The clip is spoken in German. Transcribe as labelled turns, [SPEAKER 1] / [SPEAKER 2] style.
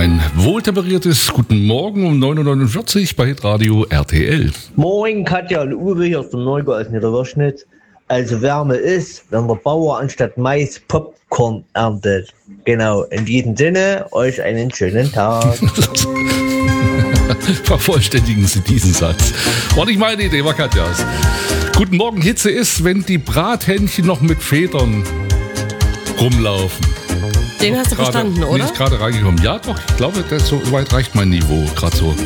[SPEAKER 1] Ein wohltemperiertes Guten Morgen um 9.49 Uhr bei Hitradio RTL.
[SPEAKER 2] Moin, Katja und Uwe hier aus dem Neubau aus Niederwörschnitt. Also Wärme ist, wenn der Bauer anstatt Mais Popcorn erntet. Genau, in diesem Sinne, euch einen schönen Tag.
[SPEAKER 1] Vervollständigen Sie diesen Satz. War nicht meine Idee, war Katjas. Guten Morgen, Hitze ist, wenn die Brathähnchen noch mit Federn rumlaufen.
[SPEAKER 3] Den hast du verstanden, oder?
[SPEAKER 1] Bin ich gerade reingekommen. Ja, doch, ich glaube, so weit reicht mein Niveau gerade so.